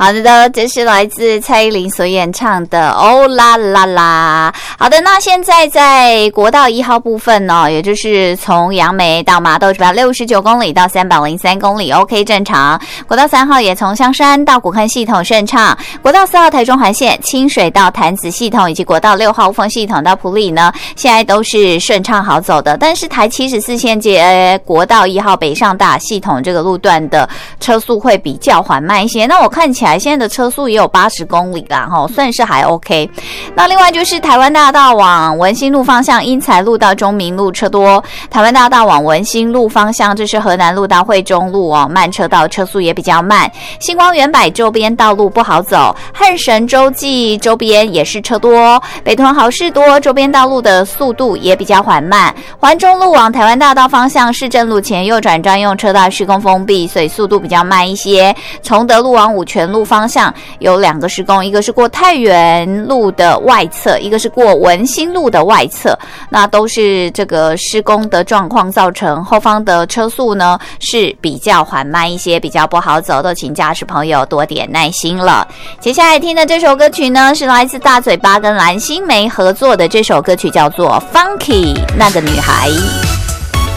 好的，这是来自蔡依林所演唱的哦啦啦啦。好的，那现在在国道1号部分呢，也就是从杨梅到麻豆169公里到303公里 OK 正常。国道3号也从香山到古坑系统顺畅。国道4号台中环线清水到潭子系统以及国道6号雾峰系统到埔里呢，现在都是顺畅好走的。但是台74线接国道1号北上大系统这个路段的车速会比较缓慢一些。那我看起来现在的车速也有80公里啦，算是还 OK。那另外就是台湾大道往文心路方向，英才路到中明路车多；台湾大道往文心路方向，这是河南路到惠中路慢车道车速也比较慢。星光远百周边道路不好走，汉神洲际周边也是车多，北屯好事多周边道路的速度也比较缓慢。环中路往台湾大道方向，市政路前右转专用车道施工封闭，所以速度比较慢一些。崇德路往五权路方向有2个施工，一个是过太原路的外侧，一个是过文心路的外侧，那都是这个施工的状况造成后方的车速呢是比较缓慢一些，比较不好走的，请驾驶朋友多点耐心了。接下来听的这首歌曲呢，是来自大嘴巴跟蓝心湄合作的，这首歌曲叫做 Funky 那个女孩。